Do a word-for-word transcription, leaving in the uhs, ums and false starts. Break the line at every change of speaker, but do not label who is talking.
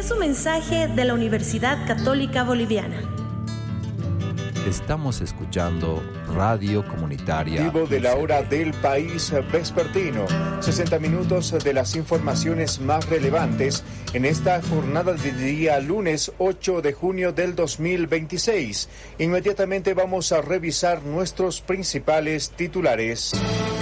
es un mensaje de la Universidad Católica Boliviana.
Estamos escuchando Radio Comunitaria
Vivo de la hora del país vespertino, sesenta minutos de las informaciones más relevantes en esta jornada de día lunes ocho de junio del dos mil veintiséis. Inmediatamente vamos a revisar nuestros principales titulares.